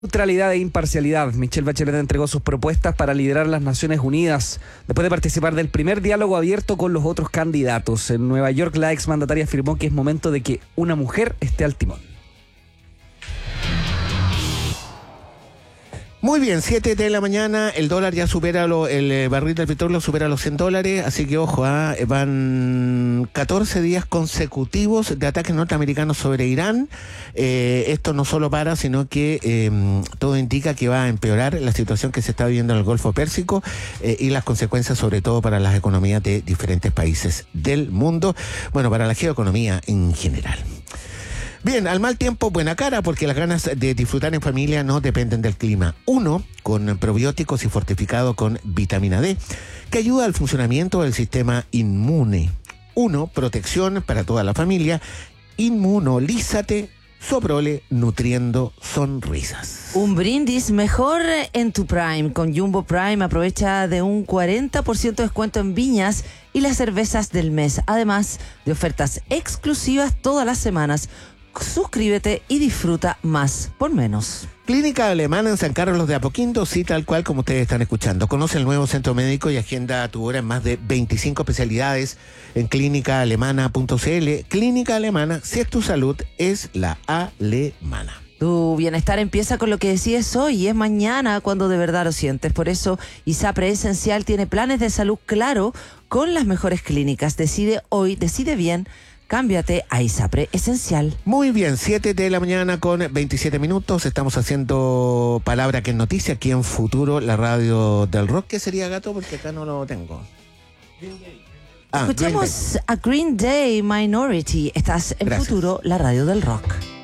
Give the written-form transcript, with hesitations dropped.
Neutralidad e imparcialidad. Michelle Bachelet entregó sus propuestas para liderar las Naciones Unidas después de participar del primer diálogo abierto con los otros candidatos. En Nueva York, la exmandataria afirmó que es momento de que una mujer esté al timón. Muy bien, 7 de la mañana, el dólar ya supera, el barril del petróleo supera los $100, así que ojo, van 14 días consecutivos de ataques norteamericanos sobre Irán. Esto no solo para, sino que todo indica que va a empeorar la situación que se está viviendo en el Golfo Pérsico y las consecuencias sobre todo para las economías de diferentes países del mundo, bueno, para la geoeconomía en general. Bien, al mal tiempo, buena cara, porque las ganas de disfrutar en familia no dependen del clima. Uno, con probióticos y fortificado con vitamina D, que ayuda al funcionamiento del sistema inmune. Uno, protección para toda la familia. Inmunolízate, Soprole, nutriendo sonrisas. Un brindis mejor en tu Prime. Con Jumbo Prime aprovecha de un 40% de descuento en viñas y las cervezas del mes. Además de ofertas exclusivas todas las semanas. Suscríbete y disfruta más por menos. Clínica Alemana en San Carlos de Apoquindo, sí, tal cual como ustedes están escuchando. Conoce el nuevo centro médico y agenda tu hora en más de 25 especialidades en clínicaalemana.cl. Clínica Alemana, si es tu salud, es la alemana. Tu bienestar empieza con lo que decides hoy y es mañana cuando de verdad lo sientes. Por eso, ISAPRE Esencial tiene planes de salud claro con las mejores clínicas. Decide hoy, decide bien. Cámbiate a ISAPRE Esencial. Muy bien, 7 de la mañana con 27 minutos. Estamos haciendo Palabra que es Noticia aquí en Futuro, la radio del rock. ¿Qué sería, Gato? Porque acá no lo tengo. Escuchamos a Green Day, Minority. Estás en Gracias. Futuro, la radio del rock.